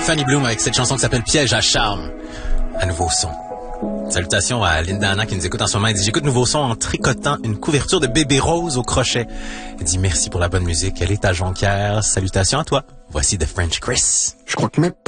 Fanny Bloom avec cette chanson qui s'appelle Piège à charme. À Nouveau Son. Salutations à Linda Anna qui nous écoute en ce moment. Elle dit, j'écoute Nouveau Son en tricotant une couverture de bébé rose au crochet. Elle dit, merci pour la bonne musique. Elle est à Jonquière. Salutations à toi. Voici The French Chris. Je crois que mes